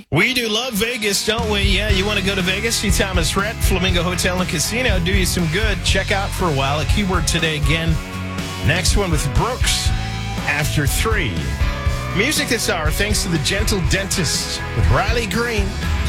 We do love Vegas, don't we? Yeah, you want to go to Vegas? See Thomas Rhett, Flamingo Hotel and Casino. Do you some good. Check out for a while. A keyword today again. Next one with Brooks after 3. Music this hour thanks to the Gentle Dentist with Riley Green.